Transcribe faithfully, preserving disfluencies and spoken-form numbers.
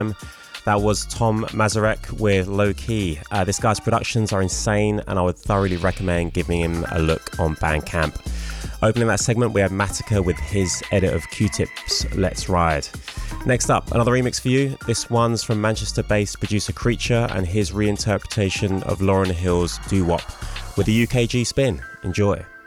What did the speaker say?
That was Tom Mazurek with Low Key. Uh, this guy's productions are insane, and I would thoroughly recommend giving him a look on Bandcamp. Opening that segment, we have Matica with his edit of Q-Tip's Let's Ride. Next up, another remix for you. This one's from Manchester-based producer Creature and his reinterpretation of Lauryn Hill's Doo Wop with a U K G spin. Enjoy.